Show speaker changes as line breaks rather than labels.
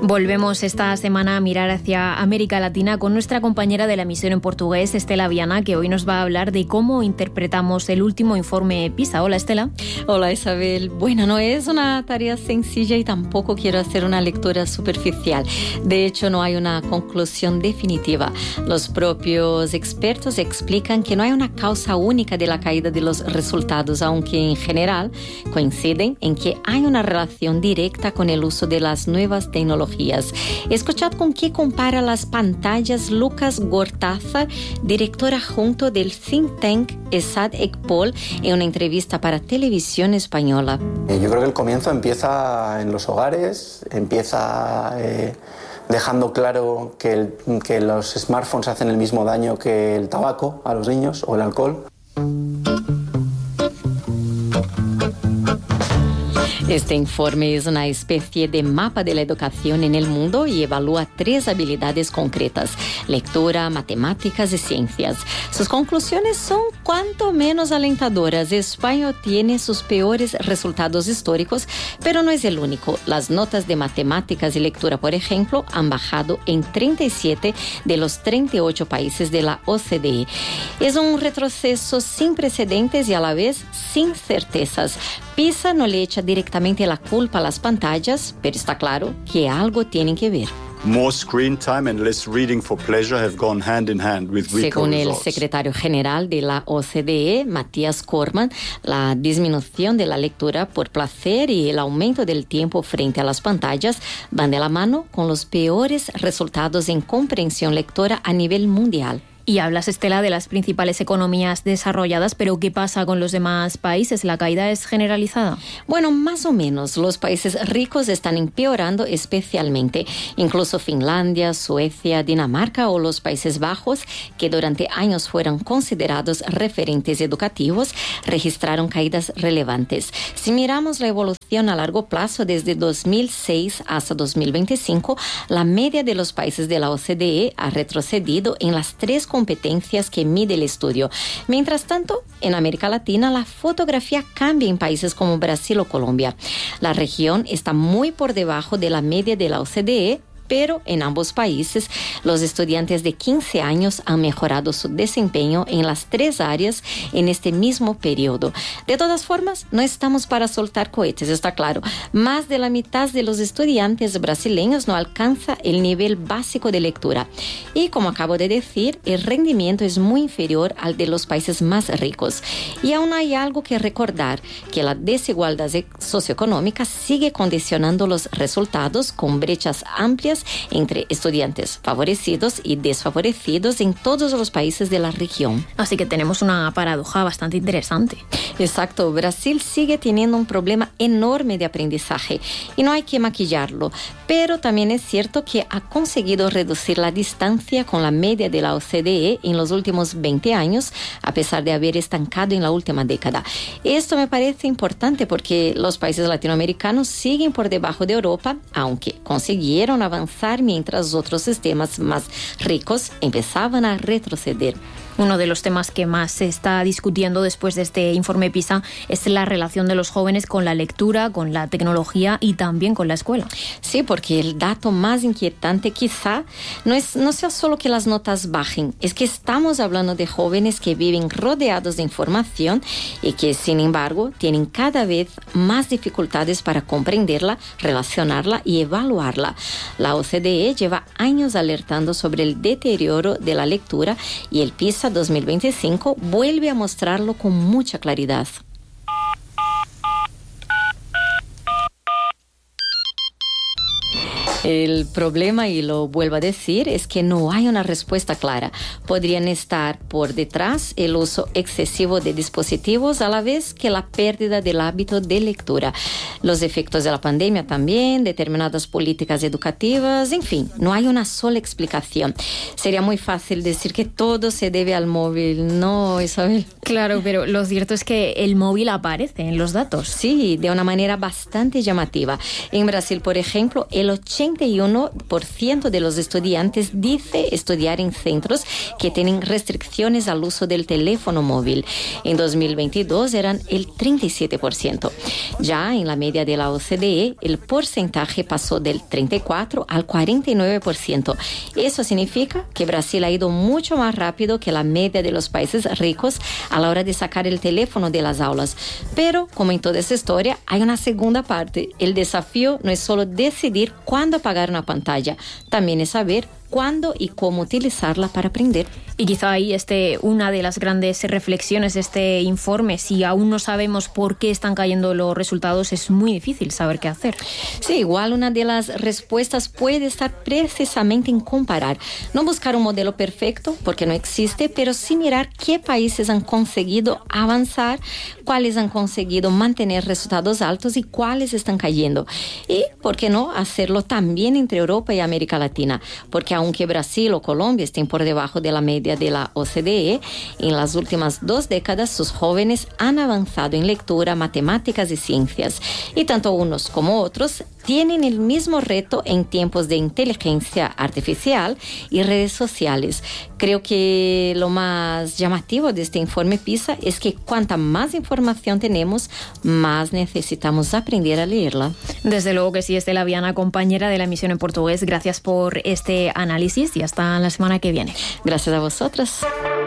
Volvemos esta semana a mirar hacia América Latina con nuestra compañera de la emisión en portugués, Estela Viana, que hoy nos va a hablar de cómo interpretamos el último informe PISA. Hola, Estela.
Hola, Isabel. Bueno, no es una tarea sencilla y tampoco quiero hacer una lectura superficial. De hecho, no hay una conclusión definitiva. Los propios expertos explican que no hay una causa única de la caída de los resultados, aunque en general coinciden en que hay una relación directa con el uso de las nuevas tecnologías. Escuchad con qué compara las pantallas Lucas Gortaza, directora junto del think tank ESAD-ECPOL, en una entrevista para Televisión Española.
Yo creo que el comienzo empieza en los hogares, empieza dejando claro que los smartphones hacen el mismo daño que el tabaco a los niños o el alcohol.
Este informe es una especie de mapa de la educación en el mundo y evalúa 3 habilidades concretas: lectura, matemáticas y ciencias. Sus conclusiones son cuanto menos alentadoras. España tiene sus peores resultados históricos, pero no es el único. Las notas de matemáticas y lectura, por ejemplo, han bajado en 37 de los 38 países de la OCDE. Es un retroceso sin precedentes y a la vez sin certezas. PISA no le echa directamente la culpa a las pantallas, pero está claro que algo tienen que ver.
More screen time and less reading for pleasure have gone hand in hand with weaker
Según el
results.
secretario general de la OCDE, Matthias Cormann, la disminución de la lectura por placer y el aumento del tiempo frente a las pantallas van de la mano con los peores resultados en comprensión lectora a nivel mundial.
Y hablas, Estela, de las principales economías desarrolladas, pero ¿qué pasa con los demás países? ¿La caída es generalizada?
Bueno, más o menos. Los países ricos están empeorando especialmente. Incluso Finlandia, Suecia, Dinamarca o los Países Bajos, que durante años fueron considerados referentes educativos, registraron caídas relevantes. Si miramos la evolución a largo plazo desde 2006 hasta 2025, la media de los países de la OCDE ha retrocedido en las 3 competencias que mide el estudio. Mientras tanto, en América Latina, la fotografía cambia en países como Brasil o Colombia. La región está muy por debajo de la media de la OCDE, pero en ambos países los estudiantes de 15 años han mejorado su desempeño en las 3 áreas en este mismo periodo. De todas formas, no estamos para soltar cohetes, está claro. Más de la mitad de los estudiantes brasileños no alcanza el nivel básico de lectura. Y como acabo de decir, el rendimiento es muy inferior al de los países más ricos. Y aún hay algo que recordar, que la desigualdad socioeconómica sigue condicionando los resultados con brechas amplias entre estudiantes favorecidos y desfavorecidos en todos los países de la región.
Así que tenemos una paradoja bastante interesante.
Exacto, Brasil sigue teniendo un problema enorme de aprendizaje y no hay que maquillarlo, pero también es cierto que ha conseguido reducir la distancia con la media de la OCDE en los últimos 20 años, a pesar de haber estancado en la última década. Esto me parece importante porque los países latinoamericanos siguen por debajo de Europa, aunque consiguieron avanzar mientras otros sistemas más ricos empezaban a retroceder.
Uno de los temas que más se está discutiendo después de este informe PISA es la relación de los jóvenes con la lectura, con la tecnología y también con la escuela.
Sí, porque el dato más inquietante quizá no sea solo que las notas bajen, es que estamos hablando de jóvenes que viven rodeados de información y que, sin embargo, tienen cada vez más dificultades para comprenderla, relacionarla y evaluarla. La OCDE lleva años alertando sobre el deterioro de la lectura y el PISA 2025 vuelve a mostrarlo con mucha claridad. El problema, y lo vuelvo a decir, es que no hay una respuesta clara. Podrían estar por detrás el uso excesivo de dispositivos a la vez que la pérdida del hábito de lectura. Los efectos de la pandemia también, determinadas políticas educativas, en fin, no hay una sola explicación. Sería muy fácil decir que todo se debe al móvil, ¿no, Isabel?
Claro, pero lo cierto es que el móvil aparece en los datos.
Sí, de una manera bastante llamativa. En Brasil, por ejemplo, el 80% 31% de los estudiantes dice estudiar en centros que tienen restricciones al uso del teléfono móvil. En 2022 eran el 37%. Ya en la media de la OCDE, el porcentaje pasó del 34% al 49%. Eso significa que Brasil ha ido mucho más rápido que la media de los países ricos a la hora de sacar el teléfono de las aulas. Pero, como en toda esa historia, hay una segunda parte. El desafío no es solo decidir cuándo apagar una pantalla, también es saber cuándo y cómo utilizarla para aprender.
Y quizá ahí esté una de las grandes reflexiones de este informe. Si aún no sabemos por qué están cayendo los resultados, es muy difícil saber qué hacer.
Sí, igual una de las respuestas puede estar precisamente en comparar. No buscar un modelo perfecto, porque no existe, pero sí mirar qué países han conseguido avanzar, cuáles han conseguido mantener resultados altos y cuáles están cayendo. Y, ¿por qué no?, hacerlo también entre Europa y América Latina, porque aunque Brasil o Colombia estén por debajo de la media de la OCDE, en las últimas 2 décadas sus jóvenes han avanzado en lectura, matemáticas y ciencias. Y tanto unos como otros tienen el mismo reto en tiempos de inteligencia artificial y redes sociales. Creo que lo más llamativo de este informe PISA es que cuanta más información tenemos, más necesitamos aprender a leerla.
Desde luego que sí, Estela Viana, compañera de la emisión en portugués. Gracias por este análisis y hasta la semana que viene.
Gracias a vosotras.